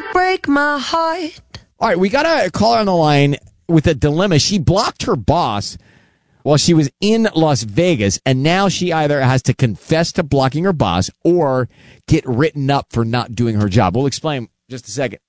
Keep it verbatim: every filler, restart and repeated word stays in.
break my heart. All right, we got a caller on the line with a dilemma. She blocked her boss while she was in Las Vegas, and now she either has to confess to blocking her boss or get written up for not doing her job. We'll explain in just a second.